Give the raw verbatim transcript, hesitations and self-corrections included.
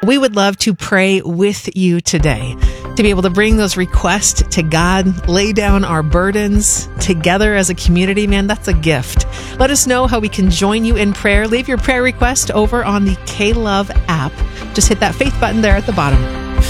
We would love to pray with you today, to be able to bring those requests to God, lay down our burdens together as a community. Man, that's a gift. Let us know how we can join you in prayer. Leave your prayer request over on the K-Love app. Just hit that faith button there at the bottom.